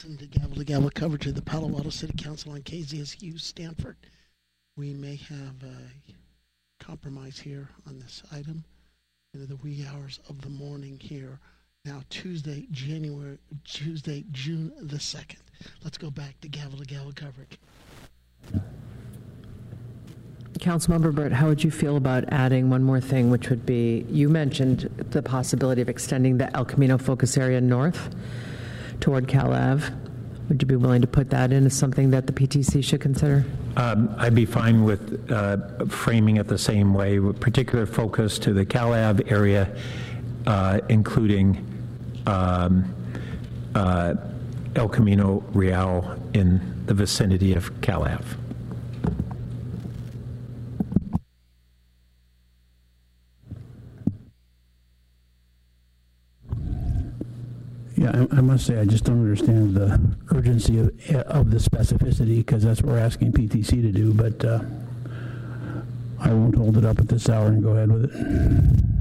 listening to Gavel to Gavel coverage of the Palo Alto City Council on KZSU Stanford. We may have a compromise here on this item into the wee hours of the morning here. Now Tuesday, June the 2nd. Let's go back to Gavel coverage. Councilmember Burt, how would you feel about adding one more thing, which would be, you mentioned the possibility of extending the El Camino focus area north toward Cal Ave. Would you be willing to put that in as something that the PTC should consider? I'd be fine with framing it the same way, with particular focus to the Cal Ave area, including El Camino Real in the vicinity of Cal Ave. Yeah, I must say I just don't understand the urgency of the specificity, because that's what we're asking PTC to do, but I won't hold it up at this hour and go ahead with it.